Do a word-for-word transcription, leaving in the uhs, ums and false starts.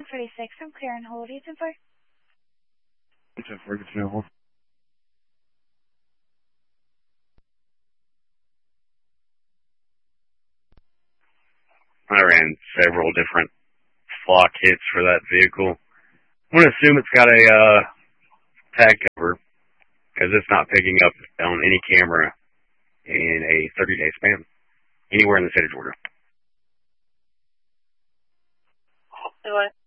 forty-six from Clear and Hold. Reason for? It's a Ferguson Hold. I ran several different flock hits for that vehicle. I'm going to assume it's got a uh, tag cover because it's not picking up on any camera in a thirty-day span anywhere in the state of Georgia. What?